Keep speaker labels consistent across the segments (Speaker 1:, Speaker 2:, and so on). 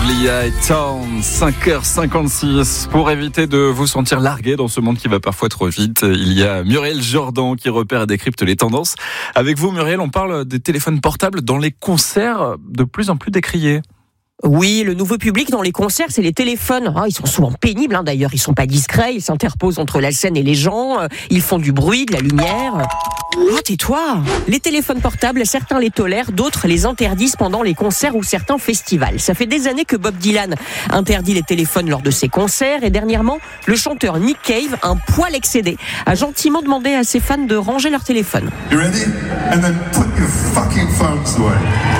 Speaker 1: Magnolia et Town, 5h56. Pour éviter de vous sentir largué dans ce monde qui va parfois trop vite, il y a Muriel Jordan qui repère et décrypte les tendances. Avec vous, Muriel, on parle des téléphones portables dans les concerts de plus en plus décriés.
Speaker 2: Oui, le nouveau public dans les concerts, c'est les téléphones. Ils sont souvent pénibles, d'ailleurs. Ils sont pas discrets, ils s'interposent entre la scène et les gens. Ils font du bruit, de la lumière. Oh, tais-toi! Les téléphones portables, certains les tolèrent, d'autres les interdisent pendant les concerts ou certains festivals. Ça fait des années que Bob Dylan interdit les téléphones lors de ses concerts et dernièrement, le chanteur Nick Cave, un poil excédé, a gentiment demandé à ses fans de ranger leur téléphone.
Speaker 3: You ready? And then put your fucking phones away.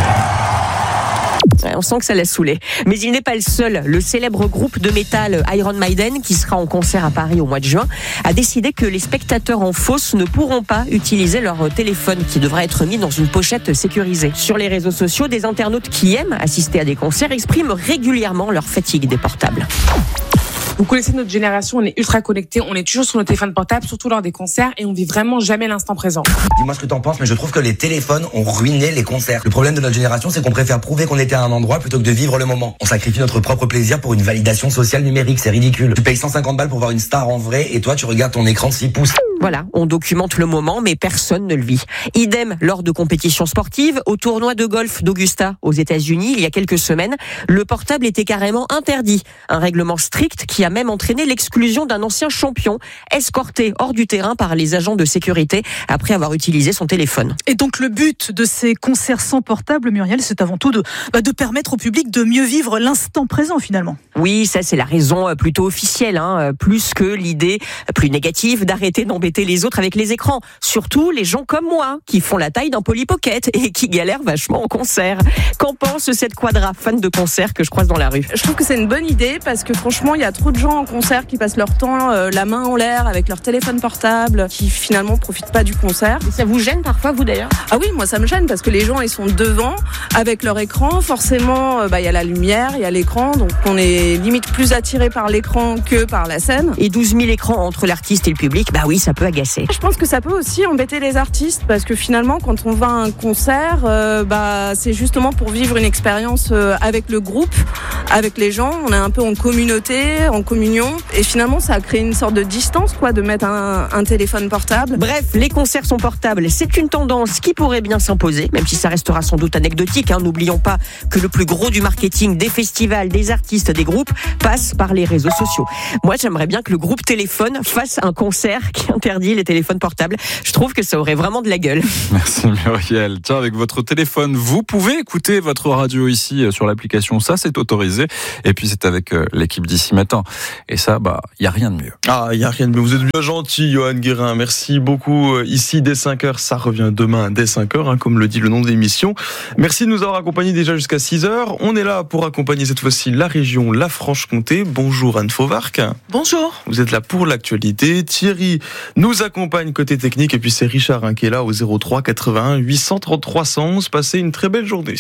Speaker 2: On sent que ça l'a saoulé. Mais il n'est pas le seul. Le célèbre groupe de métal Iron Maiden, qui sera en concert à Paris au mois de juin, a décidé que les spectateurs en fosse ne pourront pas utiliser leur téléphone, qui devra être mis dans une pochette sécurisée. Sur les réseaux sociaux, des internautes qui aiment assister à des concerts expriment régulièrement leur fatigue des portables.
Speaker 4: Vous connaissez notre génération, on est ultra connectés, on est toujours sur nos téléphones portables, surtout lors des concerts, et on vit vraiment jamais l'instant présent.
Speaker 5: Dis-moi ce que t'en penses, mais je trouve que les téléphones ont ruiné les concerts. Le problème de notre génération, c'est qu'on préfère prouver qu'on était à un endroit plutôt que de vivre le moment. On sacrifie notre propre plaisir pour une validation sociale numérique, c'est ridicule. Tu payes 150 balles pour voir une star en vrai, et toi tu regardes ton écran de 6 pouces.
Speaker 2: Voilà, on documente le moment, mais personne ne le vit. Idem lors de compétitions sportives. Au tournoi de golf d'Augusta, aux États-Unis, il y a quelques semaines, le portable était carrément interdit. Un règlement strict qui a même entraîné l'exclusion d'un ancien champion, escorté hors du terrain par les agents de sécurité après avoir utilisé son téléphone.
Speaker 6: Et donc le but de ces concerts sans portable, Muriel, c'est avant tout de permettre au public de mieux vivre l'instant présent finalement.
Speaker 2: Oui, ça c'est la raison plutôt officielle, plus que l'idée plus négative d'arrêter d'embêter les autres avec les écrans. Surtout les gens comme moi, qui font la taille d'un Polly Pocket et qui galèrent vachement en concert. Qu'en pense cette quadra fan de concert que je croise dans la rue?
Speaker 7: Je trouve que c'est une bonne idée parce que franchement, il y a trop de gens en concert qui passent leur temps la main en l'air avec leur téléphone portable, qui finalement profitent pas du concert.
Speaker 2: Et ça vous gêne parfois, vous d'ailleurs?
Speaker 7: Ah oui, moi ça me gêne parce que les gens ils sont devant avec leur écran. Forcément, il y a la lumière, il y a l'écran, donc on est limite plus attiré par l'écran que par la scène.
Speaker 2: Et 12 000 écrans entre l'artiste et le public, oui, ça peut agacer.
Speaker 7: Je pense que ça peut aussi embêter les artistes parce que finalement, quand on va à un concert, c'est justement pour vivre une expérience avec le groupe, avec les gens. On est un peu en communauté, en communion, et finalement, ça a créé une sorte de distance, de mettre un téléphone portable.
Speaker 2: Bref, les concerts sont portables. C'est une tendance qui pourrait bien s'imposer, même si ça restera sans doute anecdotique. N'oublions pas que le plus gros du marketing des festivals, des artistes, des groupes passe par les réseaux sociaux. Moi, j'aimerais bien que le groupe Téléphone fasse un concert qui interdit les téléphones portables. Je trouve que ça aurait vraiment de la gueule.
Speaker 1: Merci Muriel. Tiens, avec votre téléphone, vous pouvez écouter votre radio ici sur l'application. Ça, c'est autorisé. Et puis, c'est avec l'équipe d'ici matin. Et ça, il n'y a rien de mieux.
Speaker 8: Il n'y a rien de mieux. Vous êtes bien gentil, Johan Guérin. Merci beaucoup. Ici, dès 5h, ça revient demain dès 5h, comme le dit le nom de l'émission. Merci de nous avoir accompagnés déjà jusqu'à 6h. On est là pour accompagner cette fois-ci la région, la Franche-Comté. Bonjour Anne Fauvarc.
Speaker 6: Bonjour.
Speaker 8: Vous êtes là pour l'actualité. Thierry nous accompagne côté technique et puis c'est Richard qui est là au 03 81 833 111. Passez une très belle journée.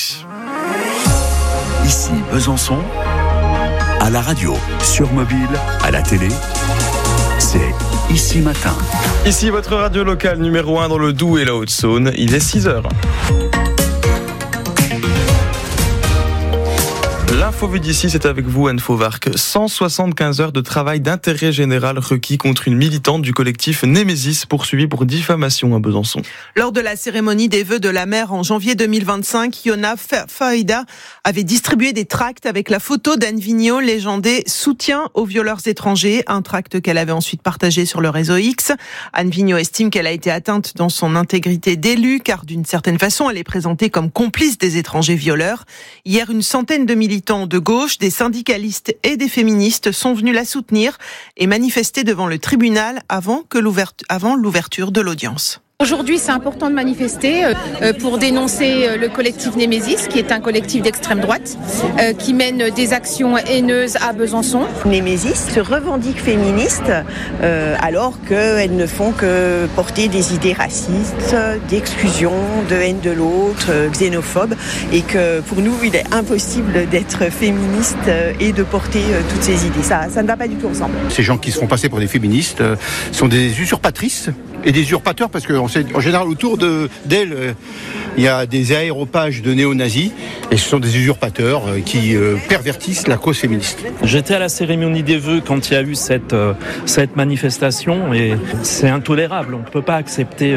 Speaker 9: Ici Besançon, à la radio, sur mobile, à la télé, c'est Ici Matin.
Speaker 8: Ici votre radio locale numéro 1 dans le Doubs et la Haute-Saône, il est 6h. L'info vue d'ici, c'est avec vous, Anne Fauvarc. 175 heures de travail d'intérêt général requis contre une militante du collectif Némésis, poursuivie pour diffamation à Besançon.
Speaker 10: Lors de la cérémonie des vœux de la maire en janvier 2025, Yona Faïda avait distribué des tracts avec la photo d'Anne Vigneault, légendée « Soutien aux violeurs étrangers », un tract qu'elle avait ensuite partagé sur le réseau X. Anne Vigneault estime qu'elle a été atteinte dans son intégrité d'élue, car d'une certaine façon, elle est présentée comme complice des étrangers violeurs. Hier, une centaine de militants de gauche, des syndicalistes et des féministes sont venus la soutenir et manifester devant le tribunal avant l'ouverture de l'audience.
Speaker 11: Aujourd'hui, c'est important de manifester pour dénoncer le collectif Némésis, qui est un collectif d'extrême droite, qui mène des actions haineuses à Besançon.
Speaker 12: Némésis se revendique féministe alors qu'elles ne font que porter des idées racistes, d'exclusion, de haine de l'autre, xénophobe, et que pour nous, il est impossible d'être féministe et de porter toutes ces idées. Ça ne va pas du tout ensemble.
Speaker 13: Ces gens qui se font passer pour des féministes sont des usurpatrices et des usurpateurs parce que On sait, en général, autour d'elle, il y a des aéropages de néo-nazis et ce sont des usurpateurs qui pervertissent la cause féministe.
Speaker 14: J'étais à la cérémonie des vœux quand il y a eu cette manifestation et c'est intolérable. On ne peut pas accepter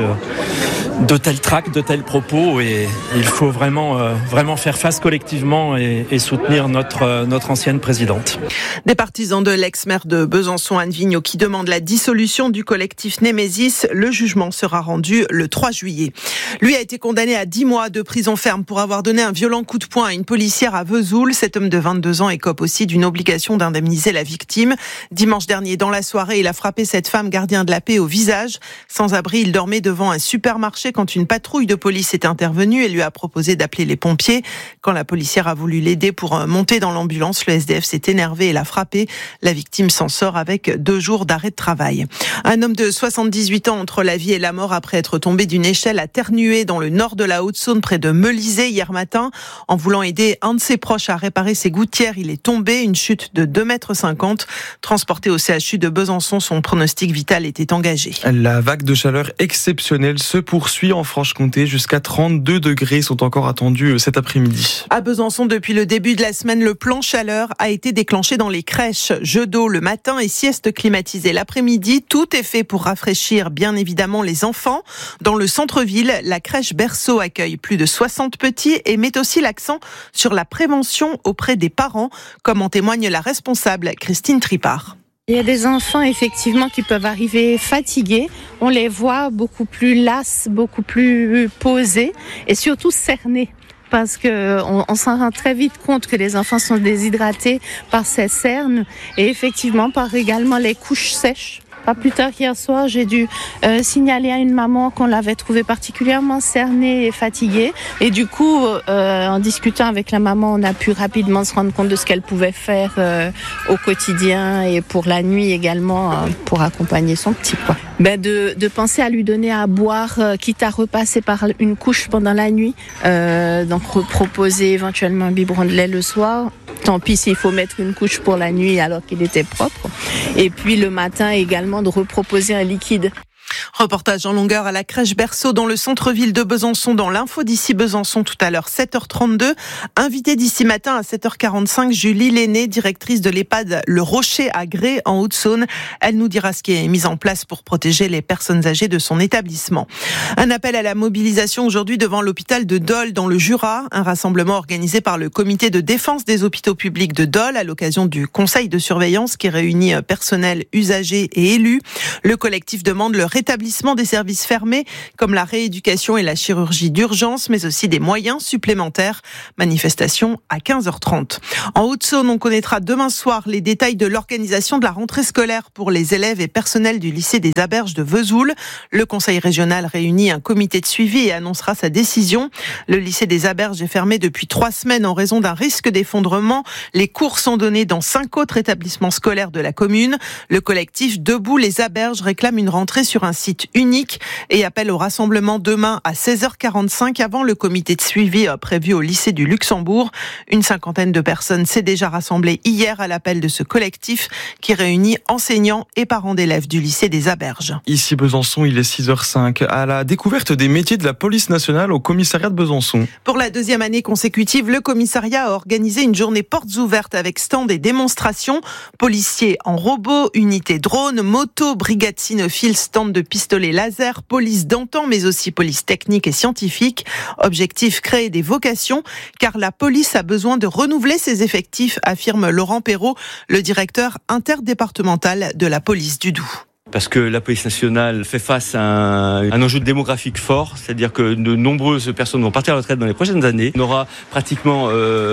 Speaker 14: de tels tracts, de tels propos et il faut vraiment faire face collectivement et soutenir notre ancienne présidente.
Speaker 10: Des partisans de l'ex-maire de Besançon, Anne Vigneault, qui demandent la dissolution du collectif Némésis. Le jugement sera rendu le 3 juillet. Lui a été condamné à 10 mois de prison ferme pour avoir donné un violent coup de poing à une policière à Vesoul. Cet homme de 22 ans écope aussi d'une obligation d'indemniser la victime. Dimanche dernier, dans la soirée, il a frappé cette femme gardien de la paix au visage. Sans abri, il dormait devant un supermarché quand une patrouille de police est intervenue et lui a proposé d'appeler les pompiers. Quand la policière a voulu l'aider pour monter dans l'ambulance, le SDF s'est énervé et l'a frappé. La victime s'en sort avec 2 jours d'arrêt de travail. Un homme de 78 ans entre la vie et la mort après être tombé d'une échelle à Ternuet dans le nord de la Haute-Saône près de Melisée hier matin. En voulant aider un de ses proches à réparer ses gouttières, il est tombé, une chute de 2,50 m. Transporté au CHU de Besançon, son pronostic vital était engagé.
Speaker 8: La vague de chaleur exceptionnelle se poursuit en Franche-Comté. Jusqu'à 32 degrés sont encore attendus cet après-midi.
Speaker 10: À Besançon, depuis le début de la semaine, le plan chaleur a été déclenché dans les crèches. Jeux d'eau le matin et sieste climatisée l'après-midi. Tout est fait pour rafraîchir, bien évidemment, les enfants. Dans le centre-ville, la crèche Berceau accueille plus de 60 petits et met aussi l'accent sur la prévention auprès des parents, comme en témoigne la responsable Christine Tripart.
Speaker 15: Il y a des enfants effectivement qui peuvent arriver fatigués. On les voit beaucoup plus lasses, beaucoup plus posés et surtout cernés. Parce qu'on s'en rend très vite compte que les enfants sont déshydratés par ces cernes et effectivement par également les couches sèches. Pas plus tard qu'hier soir, j'ai dû signaler à une maman qu'on l'avait trouvée particulièrement cernée et fatiguée. Et du coup, en discutant avec la maman, on a pu rapidement se rendre compte de ce qu'elle pouvait faire au quotidien et pour la nuit également, pour accompagner son petit, quoi. De penser à lui donner à boire, quitte à repasser par une couche pendant la nuit. Donc proposer éventuellement un biberon de lait le soir. Tant pis s'il faut mettre une couche pour la nuit alors qu'il était propre. Et puis le matin également de reproposer un liquide.
Speaker 10: Reportage en longueur à la crèche Berceau dans le centre-ville de Besançon, dans l'info d'ici Besançon tout à l'heure 7h32. Invitée d'ici matin à 7h45, Julie Lenné, directrice de l'EHPAD Le Rocher à Grès en Haute-Saône. Elle nous dira ce qui est mis en place pour protéger les personnes âgées de son établissement. Un appel à la mobilisation aujourd'hui devant l'hôpital de Dole dans le Jura. Un rassemblement organisé par le comité de défense des hôpitaux publics de Dole à l'occasion du conseil de surveillance qui réunit personnel, usagers et élus. Le collectif demande le rétablissement des services fermés comme la rééducation et la chirurgie d'urgence, mais aussi des moyens supplémentaires. Manifestation à 15h30. En Haute-Saône, on connaîtra demain soir les détails de l'organisation de la rentrée scolaire pour les élèves et personnels du lycée des Aberges de Vesoul. Le conseil régional réunit un comité de suivi et annoncera sa décision. Le lycée des Aberges est fermé depuis 3 semaines en raison d'un risque d'effondrement. Les cours sont donnés dans 5 autres établissements scolaires de la commune. Le collectif Debout les Aberges réclame une rentrée sur un site unique et appelle au rassemblement demain à 16h45 avant le comité de suivi prévu au lycée du Luxembourg. Une 50aine de personnes s'est déjà rassemblée hier à l'appel de ce collectif qui réunit enseignants et parents d'élèves du lycée des Aberges.
Speaker 8: Ici Besançon, il est 6h05 à la découverte des métiers de la police nationale au commissariat de Besançon.
Speaker 10: Pour la 2e année consécutive, le commissariat a organisé une journée portes ouvertes avec stand et démonstrations. Policiers en robot, unités drone, moto, brigade cynophile, stand de pistolet laser, police d'antan, mais aussi police technique et scientifique. Objectif, créer des vocations, car la police a besoin de renouveler ses effectifs, affirme Laurent Perrault, le directeur interdépartemental de la police du Doubs.
Speaker 16: Parce que la police nationale fait face à un enjeu démographique fort, c'est-à-dire que de nombreuses personnes vont partir à la retraite dans les prochaines années. On aura pratiquement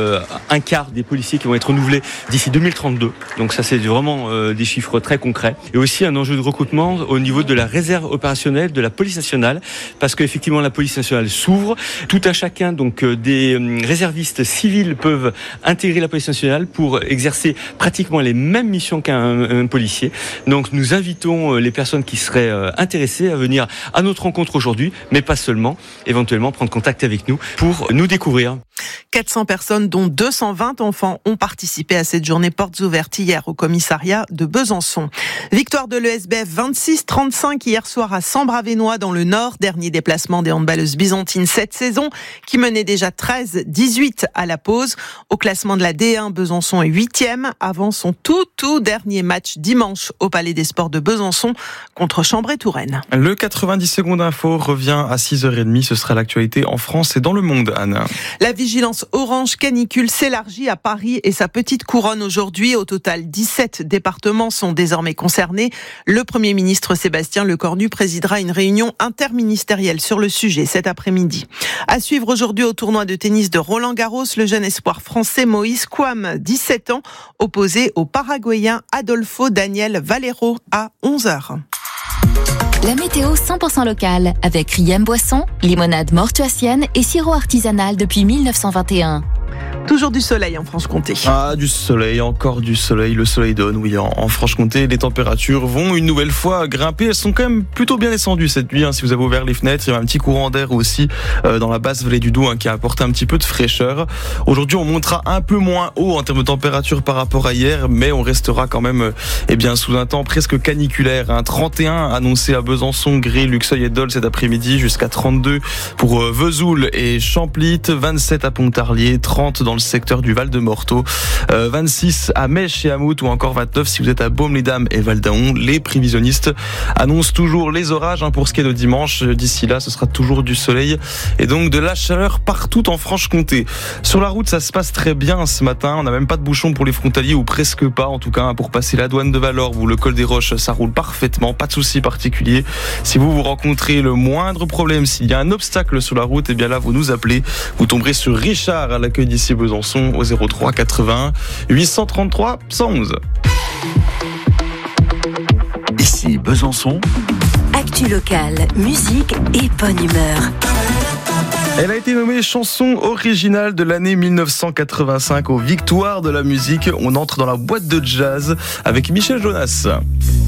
Speaker 16: un quart des policiers qui vont être renouvelés d'ici 2032. Donc ça, c'est vraiment des chiffres très concrets. Et aussi un enjeu de recrutement au niveau de la réserve opérationnelle de la police nationale, parce qu'effectivement la police nationale s'ouvre. Tout à chacun, donc des réservistes civils peuvent intégrer la police nationale pour exercer pratiquement les mêmes missions qu'un policier. Donc nous invitons invitons les personnes qui seraient intéressées à venir à notre rencontre aujourd'hui, mais pas seulement, éventuellement prendre contact avec nous pour nous découvrir.
Speaker 10: 400 personnes, dont 220 enfants, ont participé à cette journée portes ouvertes hier au commissariat de Besançon. Victoire de l'ESBF 26-35 hier soir à Sambravénois dans le Nord. Dernier déplacement des handballeuses byzantines cette saison, qui menait déjà 13-18 à la pause. Au classement de la D1, Besançon est 8e avant son tout dernier match dimanche au Palais des Sports de Besançon contre Chambray-Touraine.
Speaker 8: Le 90 secondes info revient à 6h30. Ce sera l'actualité en France et dans le monde, Anne.
Speaker 10: La vigilance orange canicule s'élargit à Paris et sa petite couronne aujourd'hui. Au total, 17 départements sont désormais concernés. Le Premier ministre Sébastien Lecornu présidera une réunion interministérielle sur le sujet cet après-midi. À suivre aujourd'hui au tournoi de tennis de Roland-Garros, le jeune espoir français Moïse Kouam, 17 ans, opposé au Paraguayen Adolfo Daniel Valero à 11h.
Speaker 17: La météo 100% locale avec Riem Boisson, limonade mortuacienne et sirop artisanal depuis 1921.
Speaker 10: Toujours du soleil en Franche-Comté.
Speaker 8: Ah, du soleil, encore du soleil. Le soleil donne, oui, en Franche-Comté. Les températures vont une nouvelle fois grimper. Elles sont quand même plutôt bien descendues cette nuit. Si vous avez ouvert les fenêtres, il y a un petit courant d'air aussi dans la basse vallée du Doubs qui a apporté un petit peu de fraîcheur. Aujourd'hui, on montera un peu moins haut en termes de température par rapport à hier, mais on restera quand même sous un temps presque caniculaire. 31 annoncé à Besançon, Gré, Luxeuil et Dole cet après-midi, jusqu'à 32 pour Vesoul et Champlit, 27 à Pontarlier, 30 dans le secteur du Val-de-Morteau, 26 à Mèche et à Mout, ou encore 29 si vous êtes à Baume-les-Dames et Val-d'Aon. Les prévisionnistes annoncent toujours les orages pour ce qui est de dimanche. D'ici là, ce sera toujours du soleil et donc de la chaleur partout en Franche-Comté. Sur la route, ça se passe très bien ce matin. On n'a même pas de bouchon pour les frontaliers, ou presque pas en tout cas. Pour passer la douane de Valorbe ou le col des Roches, ça roule parfaitement, pas de souci particulier. Si vous rencontrez le moindre problème, s'il y a un obstacle sur la route, et bien là vous nous appelez. Vous tomberez sur Richard à l'accueil d'ici Besançon au 03 81 833 111.
Speaker 9: Ici Besançon.
Speaker 17: Actu locale, musique et bonne humeur.
Speaker 8: Elle a été nommée chanson originale de l'année 1985 aux Victoires de la musique. On entre dans la boîte de jazz avec Michel Jonas.